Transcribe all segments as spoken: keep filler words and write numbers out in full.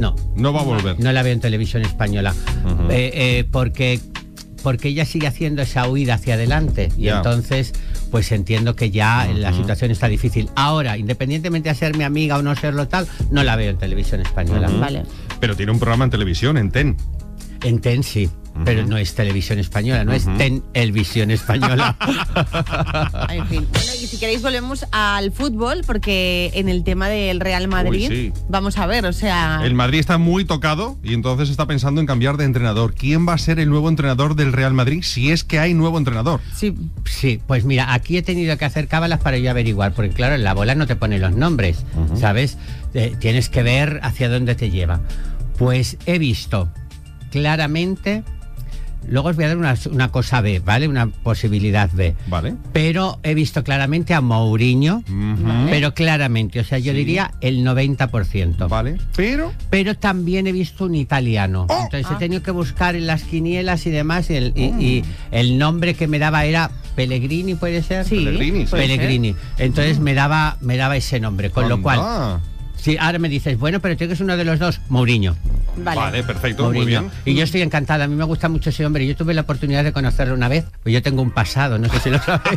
No. No va a volver. No la veo en televisión española. Uh-huh. eh, eh, porque, porque ella sigue haciendo esa huida hacia adelante. Y yeah. entonces, pues entiendo que ya uh-huh. la situación está difícil. Ahora, independientemente de ser mi amiga o no serlo tal, no la veo en televisión española. Uh-huh. Vale. Pero tiene un programa en televisión, en TEN. En TEN sí. Uh-huh. Pero no es televisión española, no uh-huh. es Tenelvisión española. En fin. Bueno, y si queréis volvemos al fútbol, porque en el tema del Real Madrid, Uy, sí. vamos a ver, o sea... El Madrid está muy tocado y entonces está pensando en cambiar de entrenador. ¿Quién va a ser el nuevo entrenador del Real Madrid si es que hay nuevo entrenador? Sí, sí, pues mira, aquí he tenido que hacer cábalas para yo averiguar, porque claro, en la bola no te pone los nombres, uh-huh. ¿sabes? Eh, tienes que ver hacia dónde te lleva. Pues he visto claramente... Luego os voy a dar una, una cosa B, ¿vale? Una posibilidad B. Vale. Pero he visto claramente a Mourinho, uh-huh. pero claramente, o sea, yo sí. diría el noventa por ciento. Vale. Pero... Pero también he visto un italiano. Oh. Entonces ah. he tenido que buscar en las quinielas y demás, y el, y, uh. y el nombre que me daba era Pellegrini, ¿puede ser? Sí. Pellegrini. Pellegrini. Ser. Entonces uh. me daba me daba ese nombre, con Anda. Lo cual... Sí, ahora me dices, bueno, pero tienes uno de los dos, Mourinho. Vale, vale perfecto, Mourinho. Muy bien. Y yo estoy encantada, a mí me gusta mucho ese hombre. Yo tuve la oportunidad de conocerlo una vez, pues yo tengo un pasado, no sé si lo sabéis.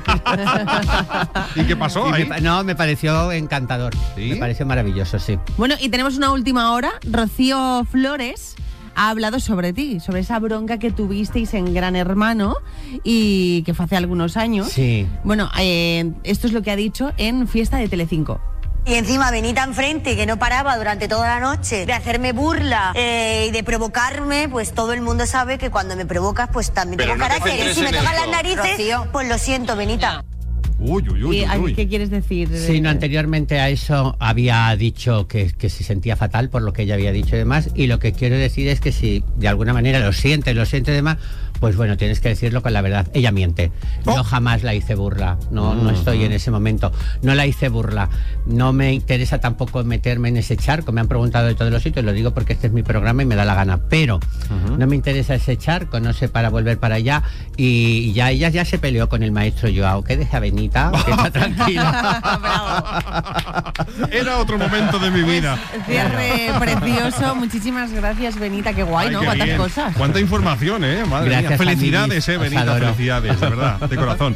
¿Y qué pasó ahí? Me, no, me pareció encantador, ¿Sí? me pareció maravilloso, sí. Bueno, y tenemos una última hora, Rocío Flores ha hablado sobre ti, sobre esa bronca que tuvisteis en Gran Hermano y que fue hace algunos años. Sí. Bueno, eh, esto es lo que ha dicho en Fiesta de Telecinco. Y encima Benita enfrente, que no paraba durante toda la noche de hacerme burla eh, y de provocarme, pues todo el mundo sabe que cuando me provocas, pues también Pero tengo no carácter. Y si me tocan las narices, Rocío. Pues lo siento, Benita. Uy, uy, uy, uy, uy. ¿Qué quieres decir? Sí, no, anteriormente a eso había dicho que, que se sentía fatal por lo que ella había dicho y demás, y lo que quiero decir es que si de alguna manera lo siente, lo siente y demás, pues bueno, tienes que decirlo con la verdad. Ella miente. Oh. Yo jamás la hice burla. No, uh-huh. no estoy en ese momento. No la hice burla. No me interesa tampoco meterme en ese charco. Me han preguntado de todos los sitios, lo digo porque este es mi programa y me da la gana. Pero uh-huh. no me interesa ese charco, no sé, para volver para allá. Y ya ella ya se peleó con el maestro Joao. Que deja Benita, que está tranquila. Era otro momento de mi vida. Cierre precioso. Muchísimas gracias, Benita. Qué guay, Ay, ¿no? Cuántas bien. Cosas. Cuánta información, ¿eh? Madre Gracias, mía. Felicidades, eh, Benita. Felicidades, de verdad, de corazón.